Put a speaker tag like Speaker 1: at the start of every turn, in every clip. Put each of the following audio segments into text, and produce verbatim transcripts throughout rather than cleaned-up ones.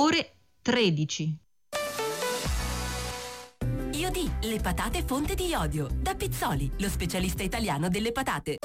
Speaker 1: ore tredici.
Speaker 2: Iodi, le patate fonte di iodio. Da Pizzoli, lo specialista italiano delle patate.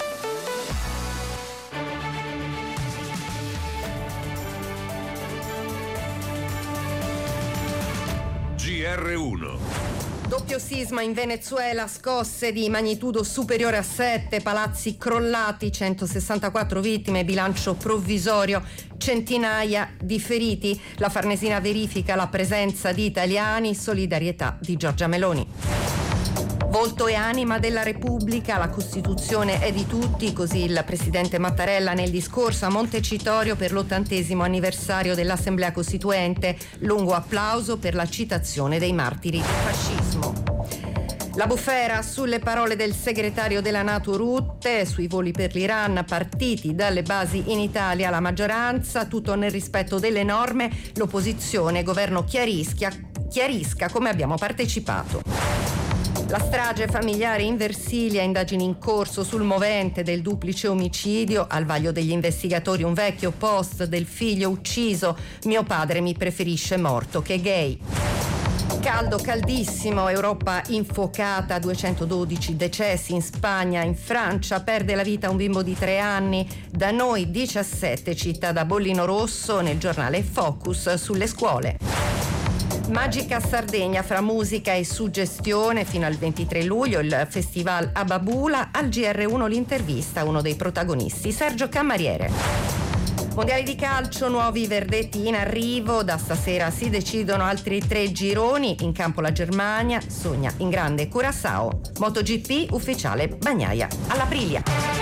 Speaker 3: G R uno.
Speaker 4: Doppio sisma in Venezuela, scosse di magnitudo superiore a sette, palazzi crollati, centosessantaquattro vittime, bilancio provvisorio, centinaia di feriti. La Farnesina verifica la presenza di italiani, solidarietà di Giorgia Meloni. Volto e anima della Repubblica, la Costituzione è di tutti, così il presidente Mattarella nel discorso a Montecitorio per l'ottantesimo anniversario dell'Assemblea Costituente. Lungo applauso per la citazione dei martiri del fascismo. La bufera sulle parole del segretario della NATO Rutte sui voli per l'Iran partiti dalle basi in Italia, la maggioranza, tutto nel rispetto delle norme, l'opposizione, governo chiarisca, chiarisca come abbiamo partecipato. La strage familiare in Versilia, indagini in corso sul movente del duplice omicidio, al vaglio degli investigatori un vecchio post del figlio ucciso, mio padre mi preferisce morto che gay. Caldo, caldissimo, Europa infuocata, duecentododici decessi in Spagna, in Francia perde la vita un bimbo di tre anni, da noi diciassette, città da bollino rosso, nel giornale Focus sulle scuole. Magica Sardegna, fra musica e suggestione, fino al ventitré luglio il festival a Babula. Al G R uno l'intervista a uno dei protagonisti, Sergio Cammariere. Mondiali di calcio, nuovi verdetti in arrivo, da stasera si decidono altri tre gironi, in campo la Germania, sogna in grande Curaçao, MotoGP ufficiale Bagnaia all'Aprilia.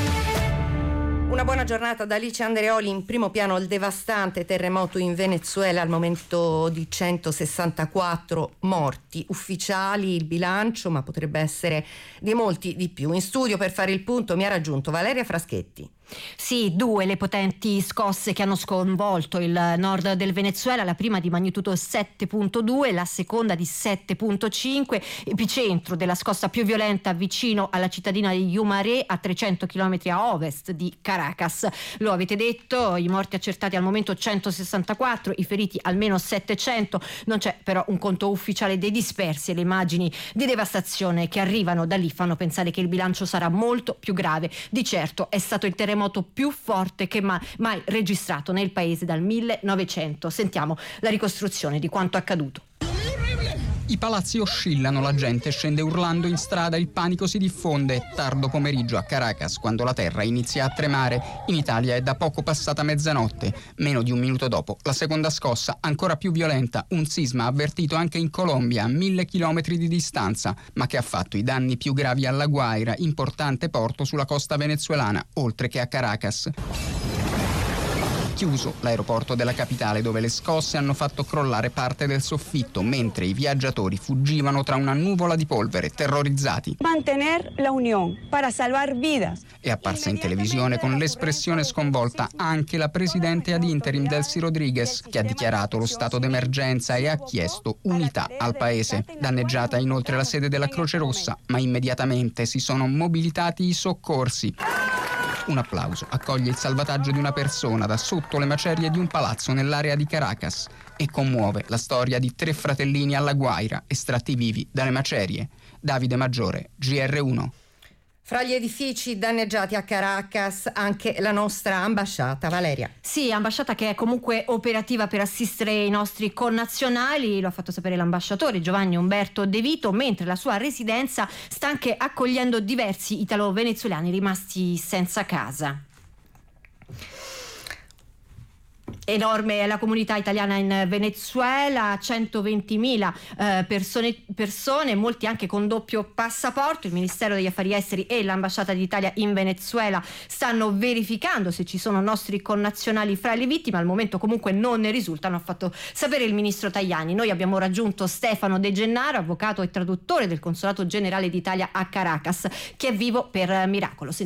Speaker 4: Una buona giornata da Alice Andreoli. In primo piano il devastante terremoto in Venezuela, al momento di centosessantaquattro morti ufficiali il bilancio, ma potrebbe essere di molti di più. In studio per fare il punto mi ha raggiunto Valeria Fraschetti.
Speaker 5: Sì, due le potenti scosse che hanno sconvolto il nord del Venezuela, la prima di magnitudo sette virgola due, la seconda di sette virgola cinque, epicentro della scossa più violenta vicino alla cittadina di Yumaré, a trecento chilometri a ovest di Caracas. Lo avete detto, i morti accertati al momento centosessantaquattro, i feriti almeno settecento, non c'è però un conto ufficiale dei dispersi e le immagini di devastazione che arrivano da lì fanno pensare che il bilancio sarà molto più grave. Di certo è stato il terremoto più forte che mai, mai registrato nel paese dal millenovecento. Sentiamo la ricostruzione di quanto accaduto.
Speaker 6: I palazzi oscillano, la gente scende urlando in strada, il panico si diffonde. Tardo pomeriggio a Caracas, quando la terra inizia a tremare. In Italia è da poco passata mezzanotte. Meno di un minuto dopo, la seconda scossa, ancora più violenta, un sisma avvertito anche in Colombia, a mille chilometri di distanza, ma che ha fatto i danni più gravi a La Guaira, importante porto sulla costa venezuelana, oltre che a Caracas. Chiuso l'aeroporto della capitale, dove le scosse hanno fatto crollare parte del soffitto, mentre i viaggiatori fuggivano tra una nuvola di polvere, terrorizzati.
Speaker 7: Mantener la unión para salvar vidas.
Speaker 6: È apparsa in televisione con l'espressione sconvolta anche la presidente ad interim Delcy Rodriguez, che ha dichiarato lo stato d'emergenza e ha chiesto unità al paese. Danneggiata inoltre la sede della Croce Rossa, ma immediatamente si sono mobilitati i soccorsi. Un applauso accoglie il salvataggio di una persona da sotto le macerie di un palazzo nell'area di Caracas e commuove la storia di tre fratellini alla Guaira estratti vivi dalle macerie. Davide Maggiore, G R uno.
Speaker 4: Fra gli edifici danneggiati a Caracas anche la nostra ambasciata, Valeria.
Speaker 5: Sì, ambasciata che è comunque operativa per assistere i nostri connazionali, lo ha fatto sapere l'ambasciatore Giovanni Umberto De Vito, mentre la sua residenza sta anche accogliendo diversi italo-venezuelani rimasti senza casa. Enorme è la comunità italiana in Venezuela, centoventimila eh, persone, persone, molti anche con doppio passaporto. Il Ministero degli Affari Esteri e l'Ambasciata d'Italia in Venezuela stanno verificando se ci sono nostri connazionali fra le vittime. Al momento comunque non ne risultano, ha fatto sapere il ministro Tajani. Noi abbiamo raggiunto Stefano De Gennaro, avvocato e traduttore del Consolato Generale d'Italia a Caracas, che è vivo per miracolo. Sentiamo.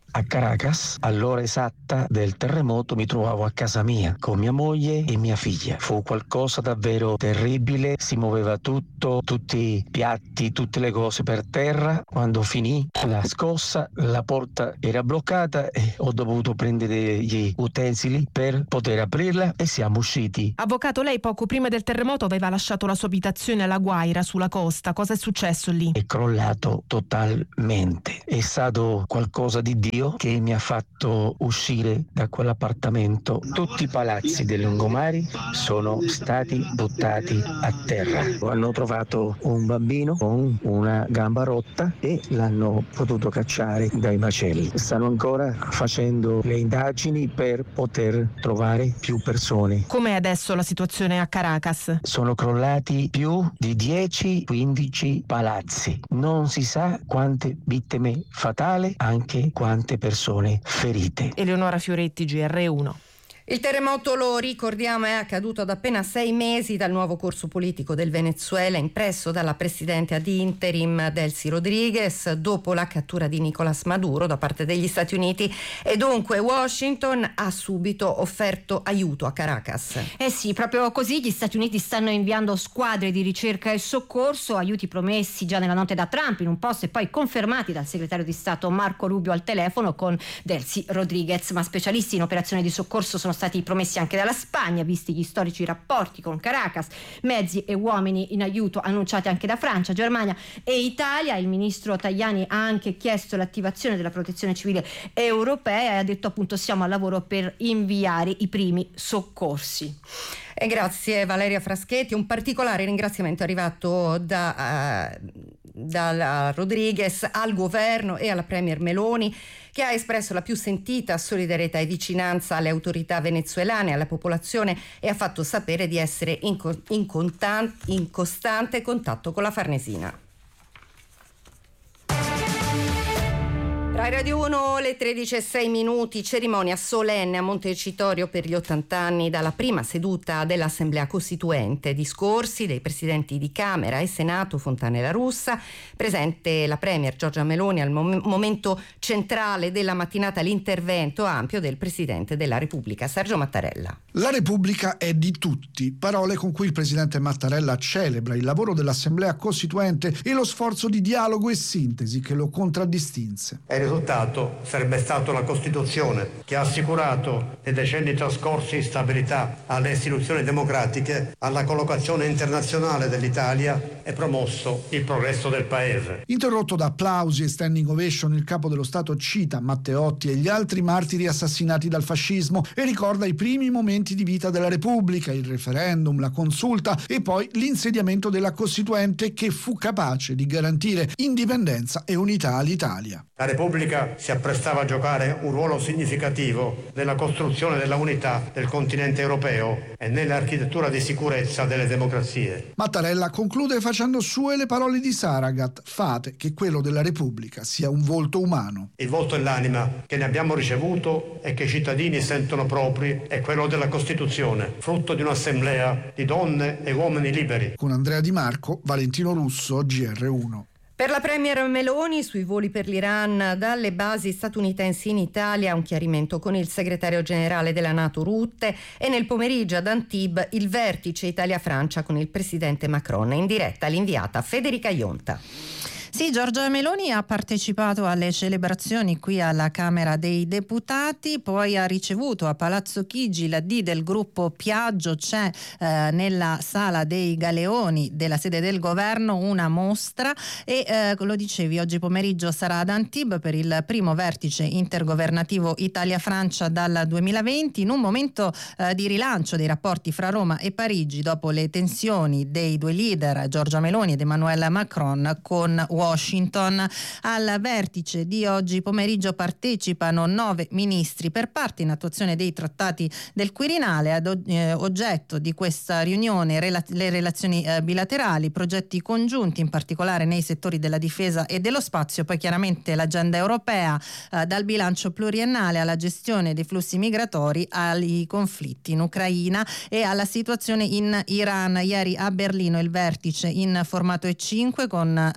Speaker 1: A Caracas, all'ora esatta del terremoto, mi trovavo a casa mia con mia moglie e mia figlia. Fu qualcosa davvero terribile, si muoveva tutto, tutti i piatti, tutte le cose per terra. Quando finì la scossa, la porta era bloccata e ho dovuto prendere gli utensili per poter aprirla e siamo usciti.
Speaker 8: Avvocato, lei poco prima del terremoto aveva lasciato la sua abitazione alla Guaira, sulla costa. Cosa è successo lì?
Speaker 1: È crollato totalmente. È stato qualcosa di Dio che mi ha fatto uscire da quell'appartamento. Tutti i palazzi dei lungomari sono stati buttati a terra. Hanno trovato un bambino con una gamba rotta e l'hanno potuto cacciare dai macelli. Stanno ancora facendo le indagini per poter trovare più persone.
Speaker 8: Com'è adesso la situazione a Caracas?
Speaker 1: Sono crollati più di dieci quindici palazzi. Non si sa quante vittime fatali, anche quante persone ferite.
Speaker 8: Eleonora Fioretti, G R uno.
Speaker 4: Il terremoto, lo ricordiamo, è accaduto ad appena sei mesi dal nuovo corso politico del Venezuela impresso dalla presidente ad interim Delcy Rodriguez dopo la cattura di Nicolás Maduro da parte degli Stati Uniti, e dunque Washington ha subito offerto aiuto a Caracas.
Speaker 5: Eh sì, proprio così gli Stati Uniti stanno inviando squadre di ricerca e soccorso, aiuti promessi già nella notte da Trump in un post e poi confermati dal segretario di Stato Marco Rubio al telefono con Delcy Rodriguez, ma specialisti in operazioni di soccorso sono stati promessi anche dalla Spagna, visti gli storici rapporti con Caracas, mezzi e uomini in aiuto annunciati anche da Francia, Germania e Italia. Il ministro Tajani ha anche chiesto l'attivazione della protezione civile europea e ha detto appunto siamo al lavoro per inviare i primi soccorsi.
Speaker 4: E grazie Valeria Fraschetti. Un particolare ringraziamento è arrivato da, uh, da Rodriguez al governo e alla premier Meloni, che ha espresso la più sentita solidarietà e vicinanza alle autorità venezuelane, alla popolazione, e ha fatto sapere di essere in, co- in, contan- in costante contatto con la Farnesina. Rai Radio uno, le tredici e sei minuti, cerimonia solenne a Montecitorio per gli ottanta anni dalla prima seduta dell'Assemblea Costituente. Discorsi dei presidenti di Camera e Senato Fontana e La Russa, presente la premier Giorgia Meloni al mom- momento centrale della mattinata, l'intervento ampio del Presidente della Repubblica Sergio Mattarella.
Speaker 9: La Repubblica è di tutti, parole con cui il Presidente Mattarella celebra il lavoro dell'Assemblea Costituente e lo sforzo di dialogo e sintesi che lo contraddistinse.
Speaker 10: Il risultato sarebbe stato la Costituzione, che ha assicurato nei decenni trascorsi stabilità alle istituzioni democratiche, alla collocazione internazionale dell'Italia e promosso il progresso del Paese.
Speaker 9: Interrotto da applausi e standing ovation, il capo dello Stato cita Matteotti e gli altri martiri assassinati dal fascismo e ricorda i primi momenti di vita della Repubblica, il referendum, la consulta e poi l'insediamento della Costituente, che fu capace di garantire indipendenza e unità all'Italia.
Speaker 10: La Repubblica si apprestava a giocare un ruolo significativo nella costruzione della unità del continente europeo e nell'architettura di sicurezza delle democrazie.
Speaker 9: Mattarella conclude facendo sue le parole di Saragat: fate che quello della Repubblica sia un volto umano.
Speaker 10: Il volto e l'anima che ne abbiamo ricevuto e che i cittadini sentono propri è quello della Costituzione, frutto di un'assemblea di donne e uomini liberi.
Speaker 9: Con Andrea Di Marco, Valentino Russo, G R uno.
Speaker 4: Per la premier Meloni sui voli per l'Iran dalle basi statunitensi in Italia, un chiarimento con il segretario generale della NATO Rutte, e nel pomeriggio ad Antibes il vertice Italia-Francia con il presidente Macron. In diretta l'inviata Federica Ionta.
Speaker 11: Sì, Giorgia Meloni ha partecipato alle celebrazioni qui alla Camera dei Deputati, poi ha ricevuto a Palazzo Chigi la D del gruppo Piaggio. C'è eh, nella Sala dei Galeoni della sede del governo una mostra e eh, lo dicevi, oggi pomeriggio sarà ad Antibes per il primo vertice intergovernativo Italia-Francia dal duemilaventi, in un momento eh, di rilancio dei rapporti fra Roma e Parigi dopo le tensioni dei due leader, Giorgia Meloni ed Emmanuel Macron, con Washington. Al vertice di oggi pomeriggio partecipano nove ministri per parte in attuazione dei trattati del Quirinale. Ad eh, oggetto di questa riunione rela- le relazioni eh, bilaterali, progetti congiunti in particolare nei settori della difesa e dello spazio, poi chiaramente l'agenda europea, eh, dal bilancio pluriennale alla gestione dei flussi migratori ai conflitti in Ucraina e alla situazione in Iran. Ieri a Berlino il vertice in formato E cinque con eh, Germania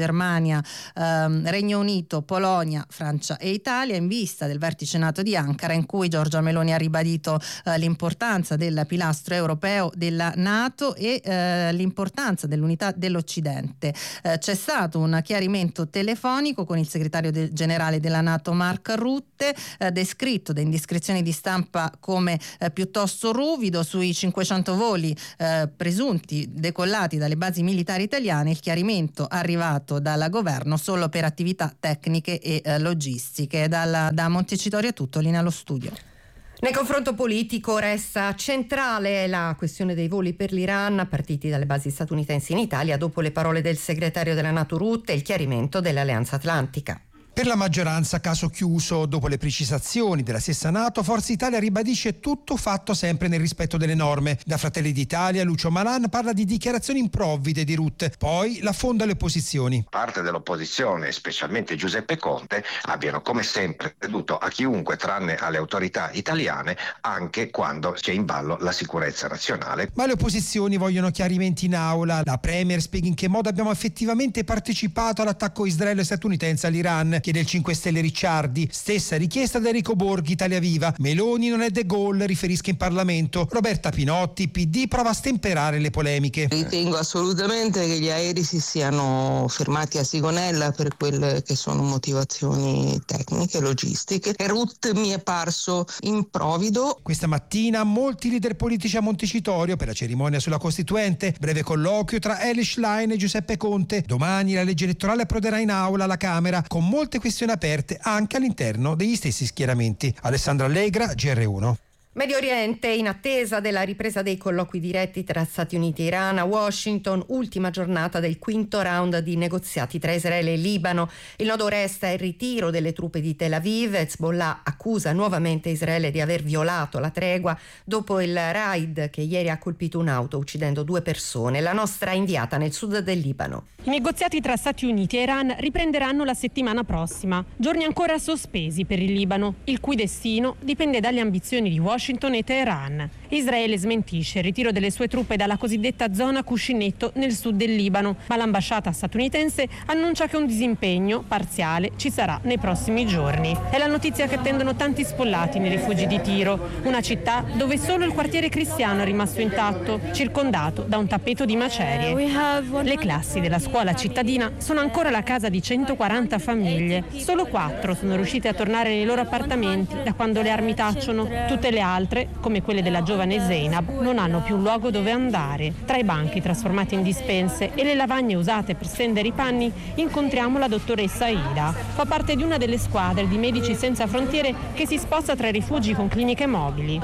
Speaker 11: Germania, ehm, Regno Unito, Polonia, Francia e Italia, in vista del vertice NATO di Ankara, in cui Giorgia Meloni ha ribadito eh, l'importanza del pilastro europeo della NATO e eh, l'importanza dell'unità dell'Occidente. Eh, c'è stato un chiarimento telefonico con il segretario de- generale della NATO Mark Rutte, eh, descritto da indiscrezioni di stampa come eh, piuttosto ruvido. Sui cinquecento voli eh, presunti decollati dalle basi militari italiane, il chiarimento arrivato dal governo solo per attività tecniche e eh, logistiche. Dalla, da Montecitorio è tutto, linea allo studio.
Speaker 4: Nel confronto politico resta centrale la questione dei voli per l'Iran partiti dalle basi statunitensi in Italia dopo le parole del segretario della NATO Rutte e il chiarimento dell'Alleanza Atlantica.
Speaker 12: Per la maggioranza caso chiuso. Dopo le precisazioni della stessa NATO, Forza Italia ribadisce tutto fatto sempre nel rispetto delle norme. Da Fratelli d'Italia Lucio Malan parla di dichiarazioni improvvide di Rutte, poi la fonda le opposizioni.
Speaker 13: Parte dell'opposizione, specialmente Giuseppe Conte, abbiano come sempre creduto a chiunque tranne alle autorità italiane, anche quando c'è in ballo la sicurezza nazionale.
Speaker 12: Ma le opposizioni vogliono chiarimenti in aula. La Premier spiega in che modo abbiamo effettivamente partecipato all'attacco israelo-statunitense all'Iran. Chiede il cinque Stelle Ricciardi, stessa richiesta da Enrico Borghi, Italia Viva. Meloni non è De Gaulle, riferisca in Parlamento. Roberta Pinotti, P D, prova a stemperare le polemiche.
Speaker 14: Ritengo assolutamente che gli aerei si siano fermati a Sigonella per quelle che sono motivazioni tecniche, logistiche. E Rutte mi è parso improvvido.
Speaker 12: Questa mattina molti leader politici a Montecitorio per la cerimonia sulla Costituente. Breve colloquio tra Eli Schlein e Giuseppe Conte. Domani la legge elettorale approderà in aula alla Camera con molte questioni aperte anche all'interno degli stessi schieramenti. Alessandro Allegra, G R uno.
Speaker 4: Medio Oriente, in attesa della ripresa dei colloqui diretti tra Stati Uniti e Iran, a Washington, ultima giornata del quinto round di negoziati tra Israele e Libano. Il nodo resta il ritiro delle truppe di Tel Aviv. Hezbollah accusa nuovamente Israele di aver violato la tregua dopo il raid che ieri ha colpito un'auto uccidendo due persone. La nostra inviata nel sud del Libano.
Speaker 15: I negoziati tra Stati Uniti e Iran riprenderanno la settimana prossima. Giorni ancora sospesi per il Libano, il cui destino dipende dalle ambizioni di Washington e Teheran. Israele smentisce il ritiro delle sue truppe dalla cosiddetta zona cuscinetto nel sud del Libano, ma l'ambasciata statunitense annuncia che un disimpegno parziale ci sarà nei prossimi giorni. È la notizia che attendono tanti sfollati nei rifugi di Tiro, una città dove solo il quartiere cristiano è rimasto intatto, circondato da un tappeto di macerie. Le classi della scuola cittadina sono ancora la casa di centoquaranta famiglie. Solo quattro sono riuscite a tornare nei loro appartamenti da quando le armi tacciono. Tutte le altre, come quelle della giovane Zeynab, non hanno più un luogo dove andare. Tra i banchi trasformati in dispense e le lavagne usate per stendere i panni incontriamo la dottoressa Ida. Fa parte di una delle squadre di Medici Senza Frontiere che si sposta tra i rifugi con cliniche mobili.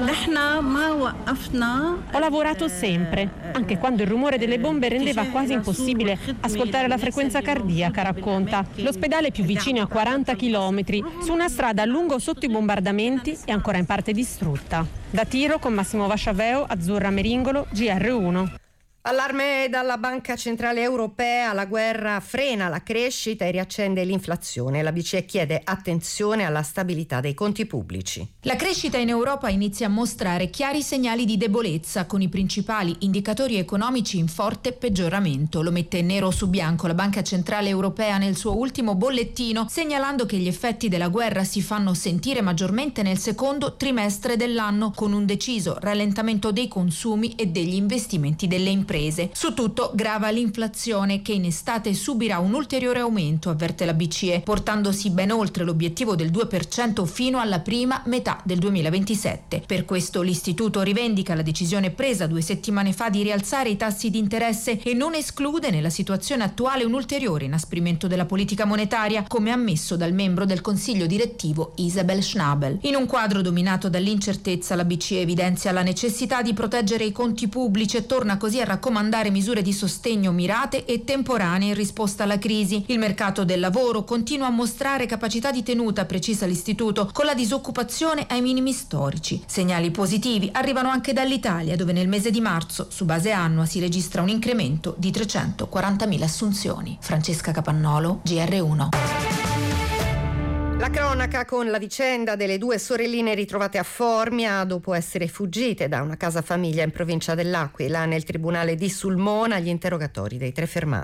Speaker 15: Ho lavorato sempre, anche quando il rumore delle bombe rendeva quasi impossibile ascoltare la frequenza cardiaca, racconta. L'ospedale più vicino è a quaranta chilometri, su una strada a lungo sotto i bombardamenti e ancora in parte distrutta. Da Tiro con Massimo Vasciaveo, Azzurra Meringolo, G R uno.
Speaker 4: Allarme dalla Banca Centrale Europea, la guerra frena la crescita e riaccende l'inflazione. La B C E chiede attenzione alla stabilità dei conti pubblici.
Speaker 16: La crescita in Europa inizia a mostrare chiari segnali di debolezza, con i principali indicatori economici in forte peggioramento. Lo mette nero su bianco la Banca Centrale Europea nel suo ultimo bollettino, segnalando che gli effetti della guerra si fanno sentire maggiormente nel secondo trimestre dell'anno, con un deciso rallentamento dei consumi e degli investimenti delle imprese. Su tutto grava l'inflazione, che in estate subirà un ulteriore aumento, avverte la B C E, portandosi ben oltre l'obiettivo del due per cento fino alla prima metà del duemilaventisette. Per questo l'istituto rivendica la decisione presa due settimane fa di rialzare i tassi di interesse e non esclude nella situazione attuale un ulteriore inasprimento della politica monetaria, come ammesso dal membro del consiglio direttivo Isabel Schnabel. In un quadro dominato dall'incertezza, la B C E evidenzia la necessità di proteggere i conti pubblici e torna così a raccomandare misure di sostegno mirate e temporanee in risposta alla crisi. Il mercato del lavoro continua a mostrare capacità di tenuta, precisa l'istituto, con la disoccupazione ai minimi storici. Segnali positivi arrivano anche dall'Italia, dove nel mese di marzo, su base annua, si registra un incremento di trecentoquarantamila assunzioni. Francesca Capannolo, G R uno.
Speaker 4: La cronaca con la vicenda delle due sorelline ritrovate a Formia dopo essere fuggite da una casa famiglia in provincia dell'Aquila. Nel tribunale di Sulmona gli interrogatori dei tre fermati.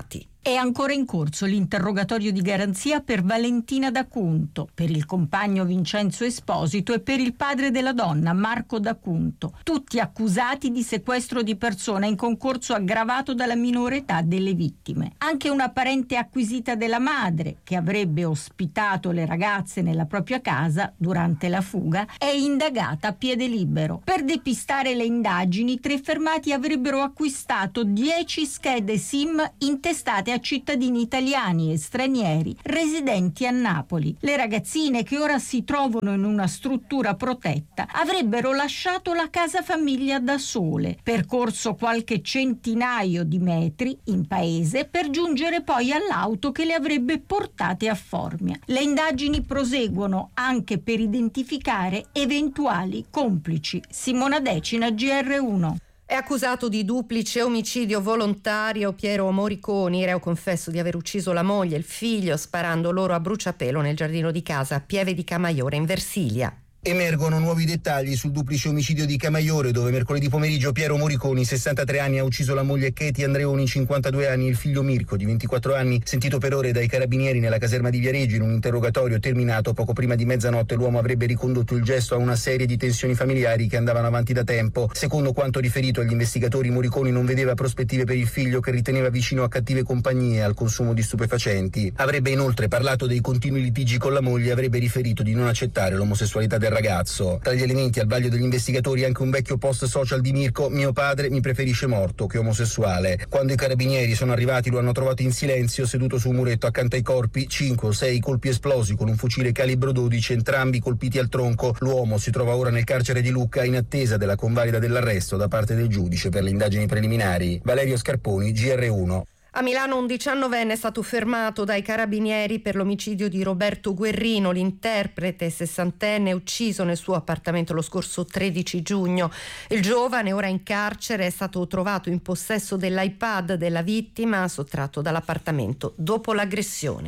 Speaker 17: È ancora in corso l'interrogatorio di garanzia per Valentina D'Acunto, per il compagno Vincenzo Esposito e per il padre della donna Marco D'Acunto, tutti accusati di sequestro di persona in concorso aggravato dalla minore età delle vittime. Anche una parente acquisita della madre, che avrebbe ospitato le ragazze nella propria casa durante la fuga, è indagata a piede libero. Per depistare le indagini, i tre fermati avrebbero acquistato dieci schede SIM intestate a cittadini italiani e stranieri residenti a Napoli. Le ragazzine, che ora si trovano in una struttura protetta, avrebbero lasciato la casa famiglia da sole, percorso qualche centinaio di metri in paese per giungere poi all'auto che le avrebbe portate a Formia. Le indagini proseguono anche per identificare eventuali complici. Simona Decina, G R uno.
Speaker 4: È accusato di duplice omicidio volontario Piero Moriconi, reo confesso di aver ucciso la moglie e il figlio sparando loro a bruciapelo nel giardino di casa a Pieve di Camaiore in Versilia.
Speaker 18: Emergono nuovi dettagli sul duplice omicidio di Camaiore, dove mercoledì pomeriggio Piero Moriconi, sessantatré anni, ha ucciso la moglie Katie Andreoni, cinquantadue anni, e il figlio Mirko, di ventiquattro anni. Sentito per ore dai carabinieri nella caserma di Viareggio, in un interrogatorio terminato poco prima di mezzanotte, l'uomo avrebbe ricondotto il gesto a una serie di tensioni familiari che andavano avanti da tempo. Secondo quanto riferito agli investigatori, Moriconi non vedeva prospettive per il figlio, che riteneva vicino a cattive compagnie e al consumo di stupefacenti. Avrebbe inoltre parlato dei continui litigi con la moglie e avrebbe riferito di non accettare l'omosessualità del ragazzo. Tra gli elementi al vaglio degli investigatori anche un vecchio post social di Mirko: mio padre mi preferisce morto che omosessuale. Quando i carabinieri sono arrivati lo hanno trovato in silenzio, seduto su un muretto accanto ai corpi, cinque o sei colpi esplosi con un fucile calibro dodici, entrambi colpiti al tronco. L'uomo si trova ora nel carcere di Lucca in attesa della convalida dell'arresto da parte del giudice per le indagini preliminari. Valerio Scarponi, G R uno.
Speaker 4: A Milano un diciannovenne è stato fermato dai carabinieri per l'omicidio di Roberto Guerrino, l'interprete sessantenne ucciso nel suo appartamento lo scorso tredici giugno. Il giovane, ora in carcere, è stato trovato in possesso dell'iPad della vittima sottratto dall'appartamento dopo l'aggressione.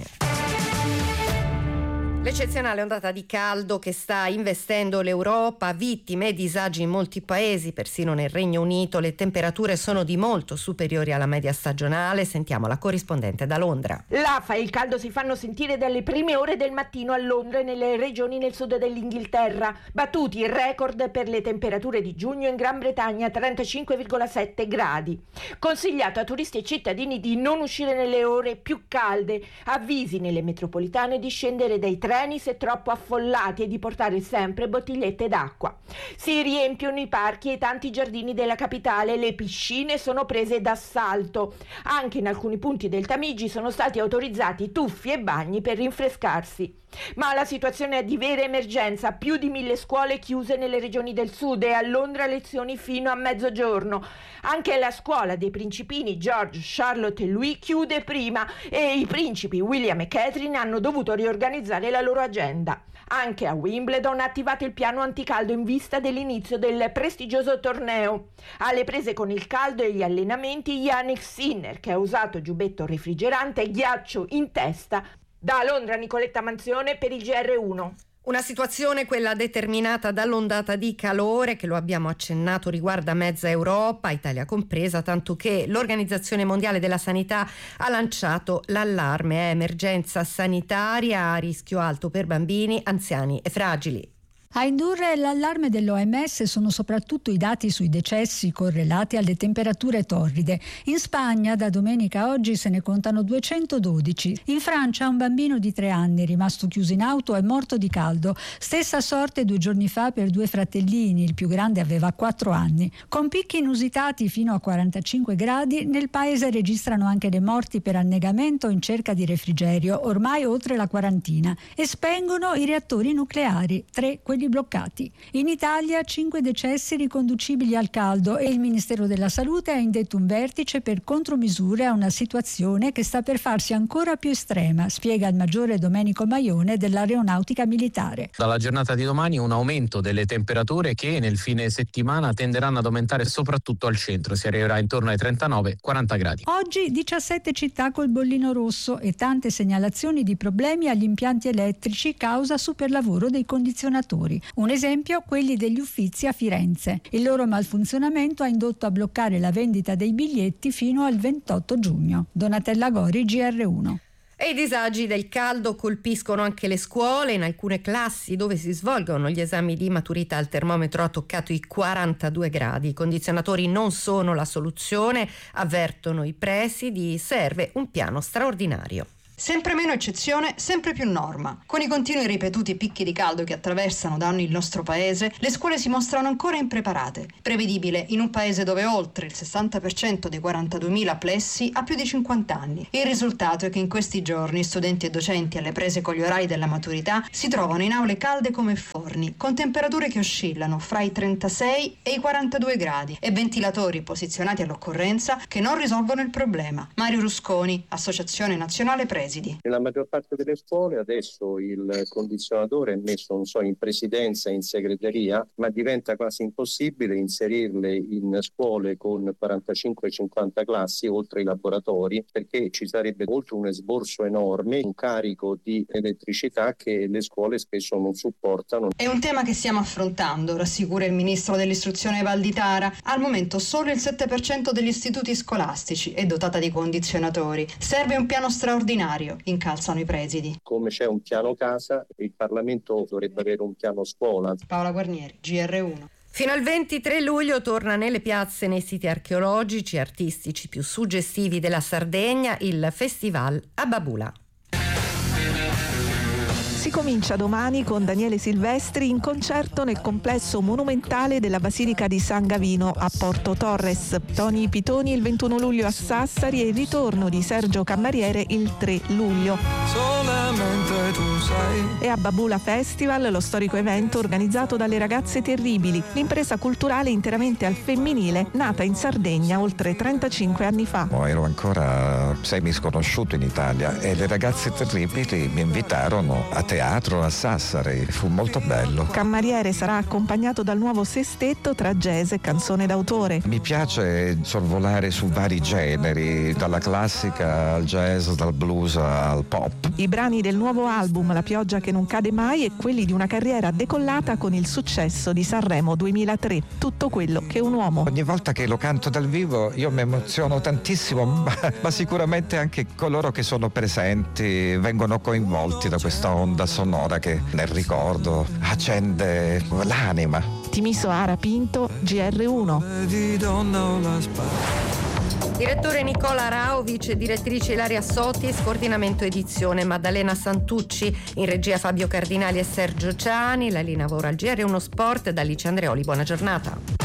Speaker 4: L'eccezionale ondata di caldo che sta investendo l'Europa, vittime e disagi in molti paesi, persino nel Regno Unito. Le temperature sono di molto superiori alla media stagionale. Sentiamo la corrispondente da Londra.
Speaker 19: L'afa e il caldo si fanno sentire dalle prime ore del mattino a Londra e nelle regioni nel sud dell'Inghilterra. Battuti il record per le temperature di giugno in Gran Bretagna, trentacinque virgola sette gradi. Consigliato a turisti e cittadini di non uscire nelle ore più calde. Avvisi nelle metropolitane di scendere dai treni se troppo affollati e di portare sempre bottigliette d'acqua. Si riempiono i parchi e tanti giardini della capitale, le piscine sono prese d'assalto. Anche in alcuni punti del Tamigi sono stati autorizzati tuffi e bagni per rinfrescarsi. Ma la situazione è di vera emergenza, più di mille scuole chiuse nelle regioni del sud e a Londra lezioni fino a mezzogiorno. Anche la scuola dei principini George, Charlotte e Louis chiude prima e i principi William e Catherine hanno dovuto riorganizzare la loro agenda. Anche a Wimbledon ha attivato il piano anticaldo in vista dell'inizio del prestigioso torneo. Alle prese con il caldo e gli allenamenti Yannick Sinner, che ha usato giubbetto refrigerante e ghiaccio in testa. Da Londra Nicoletta Manzione per il G R uno.
Speaker 4: Una situazione, quella determinata dall'ondata di calore che, lo abbiamo accennato, riguarda mezza Europa, Italia compresa, tanto che l'Organizzazione Mondiale della Sanità ha lanciato l'allarme: è emergenza sanitaria a rischio alto per bambini, anziani e fragili.
Speaker 20: A indurre l'allarme dell'O M S sono soprattutto i dati sui decessi correlati alle temperature torride. In Spagna da domenica a oggi se ne contano duecentododici. In Francia un bambino di tre anni rimasto chiuso in auto è morto di caldo. Stessa sorte due giorni fa per due fratellini, il più grande aveva quattro anni. Con picchi inusitati fino a quarantacinque gradi, nel paese registrano anche le morti per annegamento in cerca di refrigerio, ormai oltre la quarantina, e spengono i reattori nucleari, tre quelli bloccati. In Italia cinque decessi riconducibili al caldo e il Ministero della Salute ha indetto un vertice per contromisure a una situazione che sta per farsi ancora più estrema, spiega il maggiore Domenico Maione dell'Aeronautica Militare.
Speaker 21: Dalla giornata di domani un aumento delle temperature che nel fine settimana tenderanno ad aumentare soprattutto al centro, si arriverà intorno ai trentanove quaranta gradi.
Speaker 20: Oggi diciassette città col bollino rosso e tante segnalazioni di problemi agli impianti elettrici causa superlavoro dei condizionatori. operatori. Un esempio, quelli degli Uffizi a Firenze. Il loro malfunzionamento ha indotto a bloccare la vendita dei biglietti fino al ventotto giugno. Donatella Gori, G R uno.
Speaker 4: E i disagi del caldo colpiscono anche le scuole. In alcune classi dove si svolgono gli esami di maturità il termometro ha toccato i quarantadue gradi. I condizionatori non sono la soluzione, avvertono i presidi, serve un piano straordinario.
Speaker 2: Sempre meno eccezione, sempre più norma. Con i continui e ripetuti picchi di caldo che attraversano da anni il nostro paese, le scuole si mostrano ancora impreparate. Prevedibile in un paese dove oltre il sessanta per cento dei quarantaduemila plessi ha più di cinquanta anni. Il risultato è che in questi giorni studenti e docenti alle prese con gli orari della maturità si trovano in aule calde come forni, con temperature che oscillano fra i trentasei e i quarantadue gradi e ventilatori posizionati all'occorrenza che non risolvono il problema. Mario Rusconi, Associazione Nazionale Presidi.
Speaker 22: Nella maggior parte delle scuole adesso il condizionatore è messo, non so, in presidenza, in segreteria, ma diventa quasi impossibile inserirle in scuole con quarantacinque cinquanta classi, oltre i laboratori, perché ci sarebbe oltre un esborso enorme, un carico di elettricità che le scuole spesso non supportano.
Speaker 2: È un tema che stiamo affrontando, rassicura il ministro dell'istruzione Valditara. Al momento solo il sette per cento degli istituti scolastici è dotata di condizionatori. Serve un piano straordinario, incalzano i presidi.
Speaker 22: Come c'è un piano casa, il Parlamento dovrebbe avere un piano scuola.
Speaker 2: Paola Guarnieri, G R uno.
Speaker 4: Fino al ventitré luglio torna nelle piazze e nei siti archeologici e artistici più suggestivi della Sardegna il Festival Ababula.
Speaker 23: Si comincia domani con Daniele Silvestri in concerto nel complesso monumentale della Basilica di San Gavino a Porto Torres. Toni Pitoni il ventuno luglio a Sassari e il ritorno di Sergio Cammariere il tre luglio. Solamente tu sai. E a Babula Festival, lo storico evento organizzato dalle Ragazze Terribili, l'impresa culturale interamente al femminile nata in Sardegna oltre trentacinque anni fa.
Speaker 24: Ero ancora semi sconosciuto in Italia e le Ragazze Terribili mi invitarono a teatro a Sassari, fu molto bello.
Speaker 23: Cammariere sarà accompagnato dal nuovo sestetto tra jazz e canzone d'autore.
Speaker 24: Mi piace sorvolare su vari generi, dalla classica al jazz, dal blues al pop.
Speaker 23: I brani del nuovo album La pioggia che non cade mai e quelli di una carriera decollata con il successo di Sanremo duemilatré. Tutto quello che un uomo.
Speaker 24: Ogni volta che lo canto dal vivo io mi emoziono tantissimo, ma, ma sicuramente anche coloro che sono presenti vengono coinvolti da questa onda sonora che nel ricordo accende l'anima.
Speaker 23: Timiso Ara Pinto, G R uno.
Speaker 4: Direttore Nicola Raovic, direttrice Ilaria Sotti, scordinamento edizione Maddalena Santucci, in regia Fabio Cardinali e Sergio Ciani, la linea ora al G R uno Sport da Alice Andreoli. Buona giornata.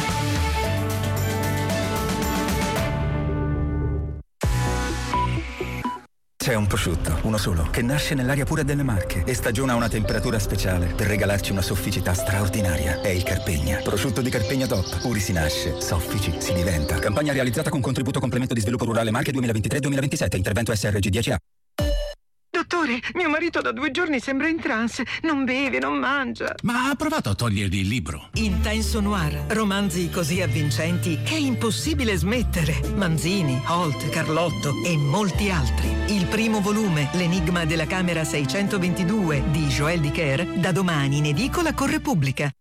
Speaker 25: C'è un prosciutto, uno solo, che nasce nell'aria pura delle Marche e stagiona a una temperatura speciale per regalarci una sofficità straordinaria. È il Carpegna. Prosciutto di Carpegna Top. Puri si nasce, soffici si diventa. Campagna realizzata con contributo complemento di sviluppo rurale Marche duemilaventitré duemilaventisette. Intervento S R G dieci A.
Speaker 26: Dottore, mio marito da due giorni sembra in trance, non beve, non mangia.
Speaker 27: Ma ha provato a togliergli il libro?
Speaker 26: Intenso noir, romanzi così avvincenti che è impossibile smettere. Manzini, Holt, Carlotto e molti altri. Il primo volume, L'enigma della camera seicentoventidue di Joël Dicker, da domani in edicola con Repubblica.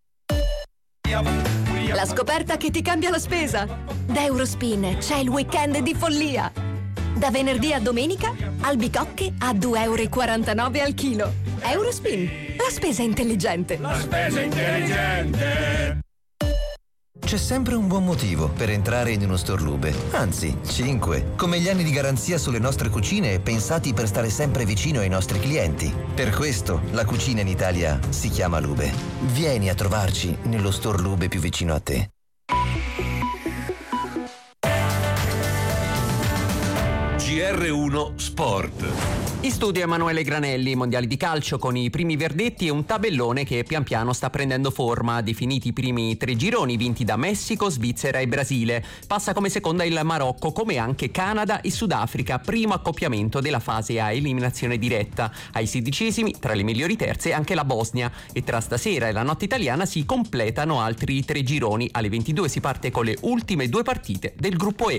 Speaker 28: La scoperta che ti cambia la spesa. Da Eurospin c'è il weekend di follia. Da venerdì a domenica, albicocche a due virgola quarantanove euro al chilo. Eurospin, la spesa intelligente.
Speaker 29: La spesa intelligente. C'è sempre un buon motivo per entrare in uno store Lube. Anzi, cinque. Come gli anni di garanzia sulle nostre cucine pensati per stare sempre vicino ai nostri clienti. Per questo la cucina in Italia si chiama Lube. Vieni a trovarci nello store Lube più vicino a te.
Speaker 3: G R uno Sport.
Speaker 30: In studio Emanuele Granelli, mondiali di calcio con i primi verdetti e un tabellone che pian piano sta prendendo forma. Definiti i primi tre gironi vinti da Messico, Svizzera e Brasile. Passa come seconda il Marocco, come anche Canada e Sudafrica, primo accoppiamento della fase a eliminazione diretta. Ai sedicesimi, tra le migliori terze, anche la Bosnia. E tra stasera e la notte italiana si completano altri tre gironi. Alle ventidue si parte con le ultime due partite del gruppo E.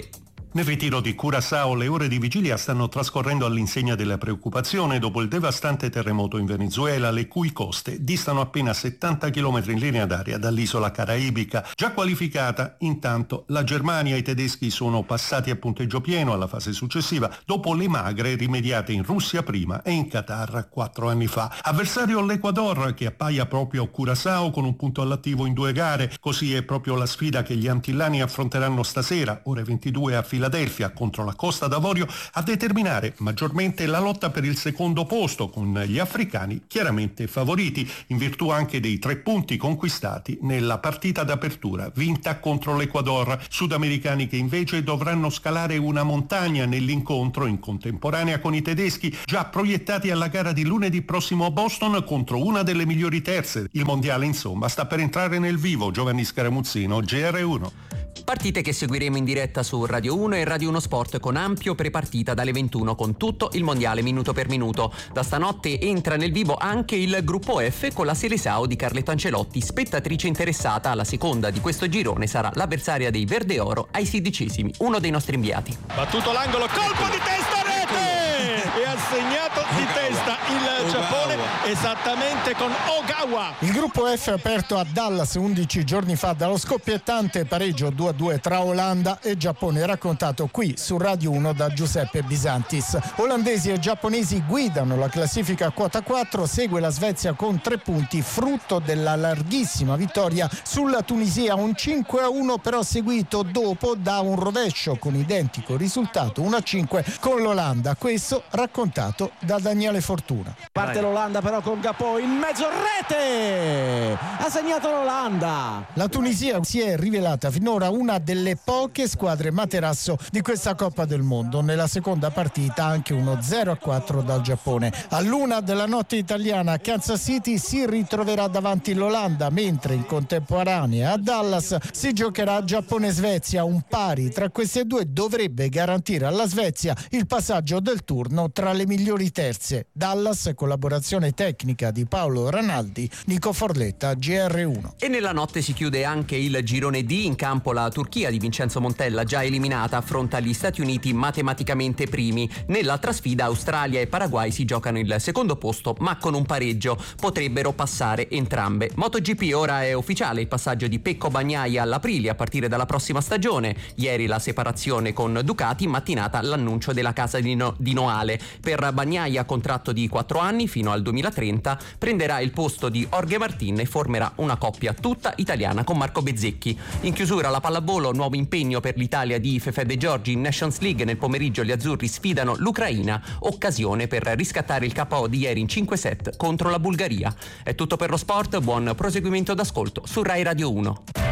Speaker 1: Nel ritiro di Curaçao le ore di vigilia stanno trascorrendo all'insegna della preoccupazione dopo il devastante terremoto in Venezuela, le cui coste distano appena settanta chilometri in linea d'aria dall'isola caraibica. Già qualificata, intanto, la Germania e i tedeschi sono passati a punteggio pieno alla fase successiva, dopo le magre rimediate in Russia prima e in Qatar quattro anni fa. Avversario l'Ecuador, che appaia proprio a Curaçao con un punto all'attivo in due gare. Così è proprio la sfida che gli antillani affronteranno stasera, ore ventidue a Filadelfia, contro la Costa d'Avorio, a determinare maggiormente la lotta per il secondo posto, con gli africani chiaramente favoriti, in virtù anche dei tre punti conquistati nella partita d'apertura vinta contro l'Ecuador. Sudamericani che invece dovranno scalare una montagna nell'incontro in contemporanea con i tedeschi, già proiettati alla gara di lunedì prossimo a Boston contro una delle migliori terze. Il mondiale, insomma, sta per entrare nel vivo. Giovanni Scaramuzzino, G R uno.
Speaker 30: Partite che seguiremo in diretta su Radio uno e Radio uno Sport con ampio prepartita dalle ventuno con tutto il mondiale minuto per minuto. Da stanotte entra nel vivo anche il gruppo F con la Seleção di Carletto Ancelotti, spettatrice interessata. Alla seconda di questo girone sarà l'avversaria dei Verde Oro ai sedicesimi, uno dei nostri inviati.
Speaker 5: Battuto l'angolo, colpo di testa, rete! E ha segnato di testa il Giappone esattamente con Ogawa.
Speaker 6: Il gruppo F aperto a Dallas undici giorni fa dallo scoppiettante pareggio due a due tra Olanda e Giappone, raccontato qui su Radio uno da Giuseppe Bisantis. Olandesi e giapponesi guidano la classifica a quota quattro, segue la Svezia con tre punti, frutto della larghissima vittoria sulla Tunisia, un cinque a uno però seguito dopo da un rovescio con identico risultato uno a cinque con l'Olanda. Questo raccontato da Daniele Fortuna.
Speaker 7: Parte l'Olanda però con Gapò in mezzo, rete! Ha segnato l'Olanda!
Speaker 6: La Tunisia si è rivelata finora una delle poche squadre materasso di questa Coppa del Mondo. Nella seconda partita anche uno zero a quattro dal Giappone. All'una della notte italiana Kansas City si ritroverà davanti l'Olanda, mentre in contemporanea a Dallas si giocherà Giappone-Svezia. Un pari tra queste due dovrebbe garantire alla Svezia il passaggio del turno tra le migliori terze. Dallas, collaborazione tecnica di Paolo Ranaldi, Nico Forletta, G R uno.
Speaker 30: E nella notte si chiude anche il girone D. In campo la Turchia di Vincenzo Montella, già eliminata, affronta gli Stati Uniti matematicamente primi. Nell'altra sfida Australia e Paraguay si giocano il secondo posto, ma con un pareggio potrebbero passare entrambe. MotoGP, ora è ufficiale il passaggio di Pecco Bagnaia all'Aprilia a partire dalla prossima stagione. Ieri la separazione con Ducati, mattinata l'annuncio della casa di, no- di Noale. Per Bagnaia contratto di quattro anni fino al duemilatrenta, prenderà il posto di Jorge Martin e formerà una coppia tutta italiana con Marco Bezzecchi. In chiusura la pallavolo, nuovo impegno per l'Italia di Fefè De Giorgi in Nations League. Nel pomeriggio gli azzurri sfidano l'Ucraina, occasione per riscattare il K O di ieri in cinque set contro la Bulgaria. È tutto per lo sport, buon proseguimento d'ascolto su Rai Radio uno.